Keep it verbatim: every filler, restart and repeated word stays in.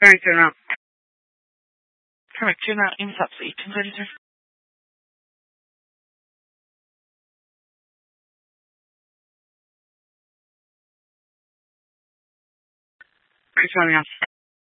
Alright, turn around. Correct, turn around, aim up, so eighteen thirty, sir. Thanks for having us.